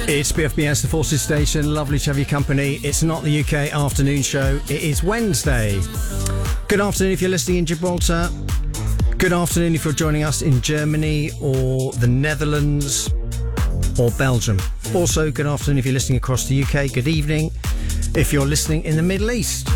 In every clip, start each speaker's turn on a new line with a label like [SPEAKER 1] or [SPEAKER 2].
[SPEAKER 1] It's BFBS, the Forces Station. Lovely to have your company. It's not the UK afternoon show. It is Wednesday. Good afternoon if you're listening in Gibraltar. Good afternoon if you're joining us in Germany or the Netherlands or Belgium. Also, good afternoon if you're listening across the UK. Good evening if you're listening in the Middle East.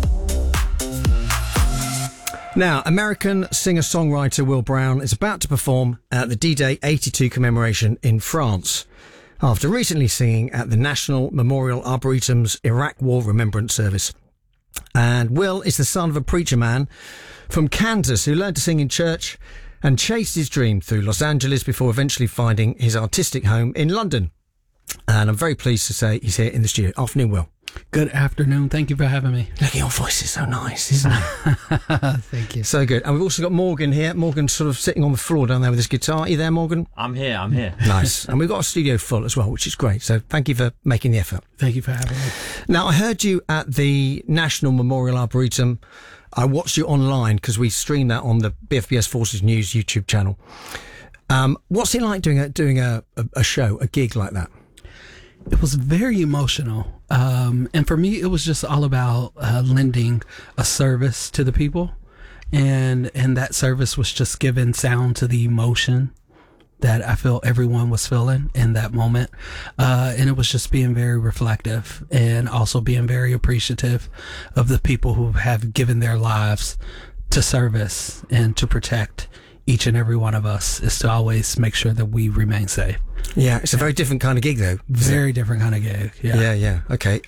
[SPEAKER 1] Now, American singer-songwriter Will Brown is about to perform at the D-Day 82 commemoration in France, after recently singing at the National Memorial Arboretum's Iraq War Remembrance Service. And Will is the son of a preacher man from Kansas who learned to sing in church and chased his dream through Los Angeles before eventually finding his artistic home in London. And I'm very pleased to say he's here in the studio. Afternoon, Will.
[SPEAKER 2] Good afternoon. Thank you for having me.
[SPEAKER 1] Look, your voice is so nice, isn't it?
[SPEAKER 2] Thank you.
[SPEAKER 1] So good. And we've also got Morgan here. Morgan's sort of sitting on the floor down there with his guitar. Are you there, Morgan?
[SPEAKER 3] I'm here.
[SPEAKER 1] Nice. And we've got a studio full as well, which is great. So thank you for making the effort.
[SPEAKER 2] Thank you for having me.
[SPEAKER 1] Now, I heard you at the National Memorial Arboretum. I watched you online because we stream that on the BFBS Forces News YouTube channel. What's it like doing a show, a gig like that?
[SPEAKER 2] It was very emotional. And for me, it was just all about lending a service to the people. And that service was just giving sound to the emotion that I feel everyone was feeling in that moment. And it was just being very reflective and also being very appreciative of the people who have given their lives to service and to protect each and every one of us, is to always make sure that we remain safe.
[SPEAKER 1] Yeah, it's a very different kind of gig, though.
[SPEAKER 2] Very different kind of gig.
[SPEAKER 1] Yeah. Okay.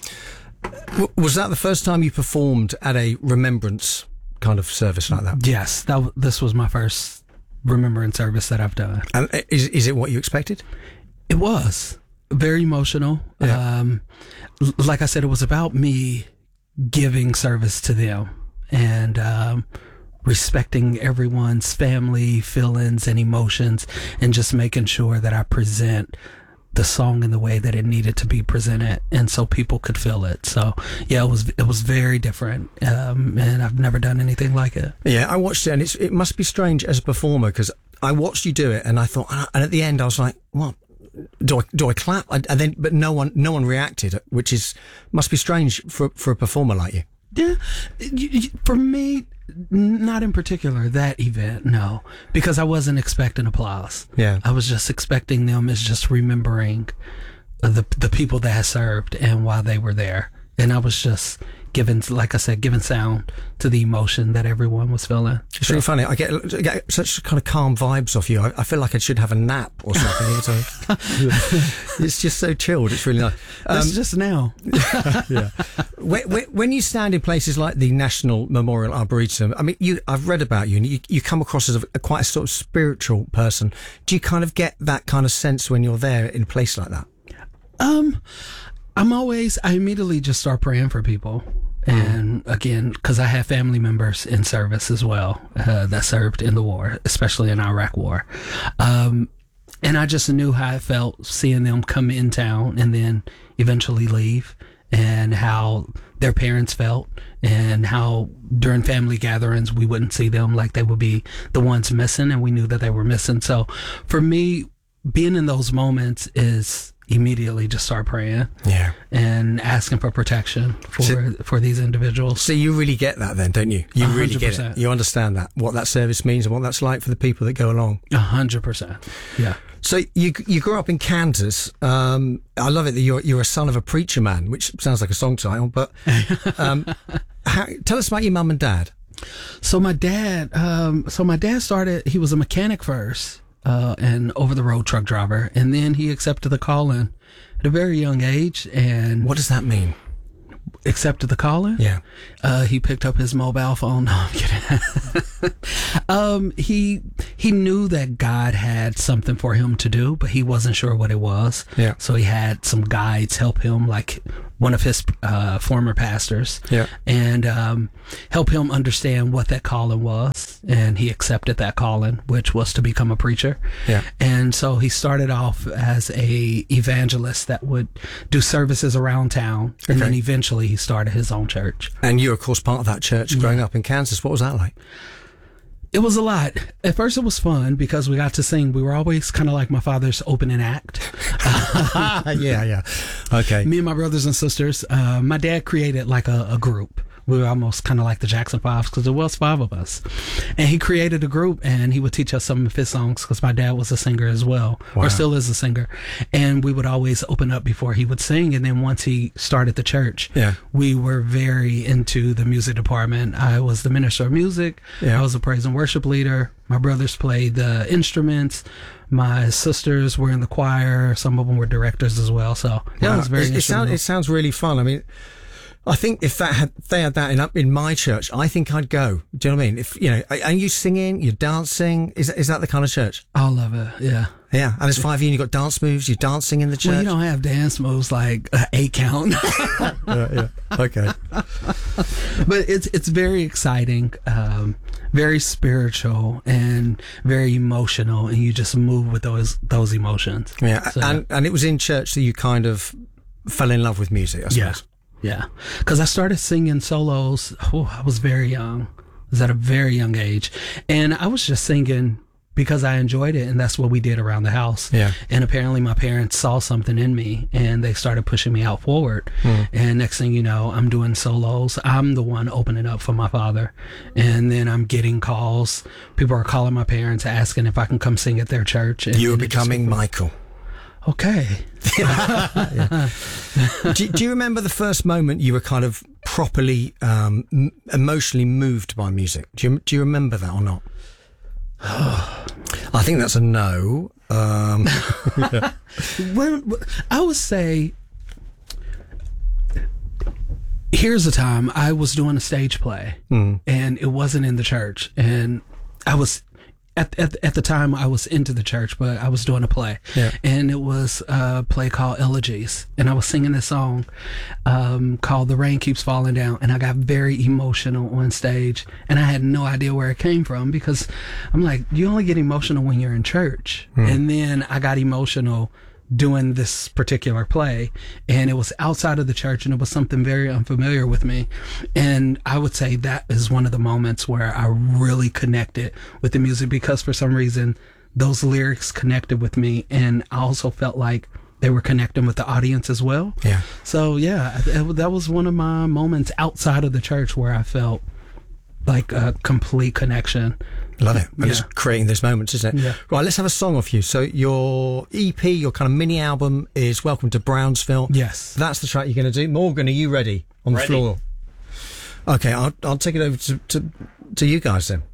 [SPEAKER 1] Was that the first time you performed at a remembrance kind of service like that?
[SPEAKER 2] Yes, this was my first remembrance service that I've done.
[SPEAKER 1] And is it what you expected?
[SPEAKER 2] It was very emotional.
[SPEAKER 1] Yeah.
[SPEAKER 2] Like I said, it was about me giving service to them and respecting everyone's family, feelings, and emotions, and just making sure that I present the song in the way that it needed to be presented, and so people could feel it. So yeah, it was very different, and I've never done anything like it.
[SPEAKER 1] Yeah, I watched it, and it must be strange as a performer, because I watched you do it, and I thought, and at the end I was like, what? Do I clap? But no one reacted, which must be strange for a performer like you.
[SPEAKER 2] Yeah, for me, not in particular that event, no, because I wasn't expecting applause.
[SPEAKER 1] Yeah,
[SPEAKER 2] I was just expecting them as just remembering the people that had served and why they were there, and I was just giving sound to the emotion that everyone was feeling.
[SPEAKER 1] It's really funny. I get such kind of calm vibes off you. I feel like I should have a nap or something. It's just so chilled. It's really nice.
[SPEAKER 2] That's just now.
[SPEAKER 1] Yeah. When you stand in places like the National Memorial Arboretum, I mean, I've read about you, and you come across as quite a sort of spiritual person. Do you kind of get that kind of sense when you're there in a place like that?
[SPEAKER 2] I immediately just start praying for people. And again, because I have family members in service as well that served in the war, especially in Iraq War. And I just knew how I felt seeing them come in town and then eventually leave, and how their parents felt, and how during family gatherings we wouldn't see them, like they would be the ones missing, and we knew that they were missing. So for me, being in those moments is immediately just start praying, and asking for protection for these individuals.
[SPEAKER 1] So you really get that then, don't you? You 100%. Really get it. You understand that, what that service means and what that's like for the people that go along.
[SPEAKER 2] 100%. Yeah.
[SPEAKER 1] So you grew up in Kansas. I love it that you're a son of a preacher man, which sounds like a song title. But tell us about your mum and dad.
[SPEAKER 2] So my dad started. He was a mechanic first. And over-the-road truck driver, and then he accepted the calling at a very young age. And
[SPEAKER 1] what does that mean?
[SPEAKER 2] Accepted the calling?
[SPEAKER 1] Yeah.
[SPEAKER 2] He picked up his mobile phone. No, I'm kidding. He knew that God had something for him to do, but he wasn't sure what it was.
[SPEAKER 1] Yeah.
[SPEAKER 2] So he had some guides help him, like one of his former pastors, and help him understand what that calling was. And he accepted that calling, which was to become a preacher.
[SPEAKER 1] Yeah.
[SPEAKER 2] And so he started off as a evangelist that would do services around town, and then eventually he started his own church.
[SPEAKER 1] And you're, of course, part of that church growing up in Kansas. What was that like?
[SPEAKER 2] It was a lot. At first it was fun because we got to sing. We were always kind of like my father's opening act.
[SPEAKER 1] Yeah. Okay.
[SPEAKER 2] Me and my brothers and sisters, my dad created like a group. We were almost kind of like the Jackson Fives because there was 5 of us. And he created a group and he would teach us some of his songs because my dad was a singer as well, or still is a singer. And we would always open up before he would sing. And then once he started the church, we were very into the music department. I was the minister of music. I was a praise and worship leader. My brothers played the instruments. My sisters were in the choir. Some of them were directors as well. So it was very instrumental.
[SPEAKER 1] It sounds really fun. I mean, I think if they had that in my church, I think I'd go. Do you know what I mean? If are you singing, you're dancing? Is that the kind of church?
[SPEAKER 2] All of it, yeah.
[SPEAKER 1] Yeah, and there's 5 of you, and you've got dance moves. You're dancing in the church.
[SPEAKER 2] Well, you don't have dance moves like 8 count.
[SPEAKER 1] Okay.
[SPEAKER 2] But it's very exciting, very spiritual, and very emotional, and you just move with those emotions.
[SPEAKER 1] Yeah, so, and it was in church that you kind of fell in love with music, I suppose.
[SPEAKER 2] Yeah, because I started singing solos. I was very young. I was at a very young age, and I was just singing because I enjoyed it, and that's what we did around the house. Yeah. And apparently, my parents saw something in me, and they started pushing me out forward. And next thing you know, I'm doing solos. I'm the one opening up for my father, and then I'm getting calls. People are calling my parents, asking if I can come sing at their church. And
[SPEAKER 1] you were becoming Michael.
[SPEAKER 2] Okay.
[SPEAKER 1] Do you remember the first moment you were kind of properly emotionally moved by music? Do you remember that or not? I think that's a no.
[SPEAKER 2] Well, I would say, here's a time I was doing a stage play, and it wasn't in the church, and I was. At the time, I was into the church, but I was doing a play, and it was a play called Elegies, and I was singing this song called "The Rain Keeps Falling Down," and I got very emotional on stage, and I had no idea where it came from because I'm like, you only get emotional when you're in church, and then I got emotional doing this particular play, and it was outside of the church, and it was something very unfamiliar with me. And I would say that is one of the moments where I really connected with the music, because for some reason those lyrics connected with me, and I also felt like they were connecting with the audience as well. So that was one of my moments outside of the church where I felt like a complete connection.
[SPEAKER 1] Love it. And it's creating those moments, isn't it? Right, let's have a song off you. So your EP, your kind of mini album is Welcome to Brownsville.
[SPEAKER 2] Yes.
[SPEAKER 1] That's the track you're going to do. Morgan, are you ready on the floor? Okay, I'll take it over to you guys then.